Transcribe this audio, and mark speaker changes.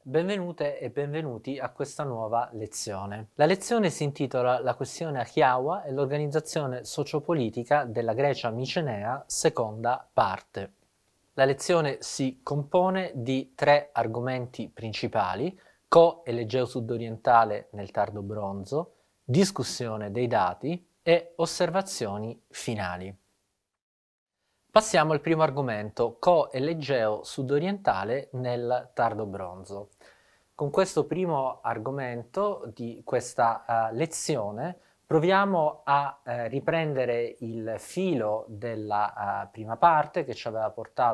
Speaker 1: Benvenute e benvenuti a questa nuova lezione. La lezione si intitola La questione Achiaua e l'organizzazione sociopolitica della Grecia micenea, seconda parte. La lezione si compone di 3 argomenti principali: Co e l'Egeo sudorientale nel tardo bronzo, discussione dei dati e osservazioni finali. Passiamo al primo argomento, Co e l'Egeo sudorientale nel tardo bronzo. Con questo primo argomento di questa lezione proviamo a riprendere il filo della prima parte che ci aveva portato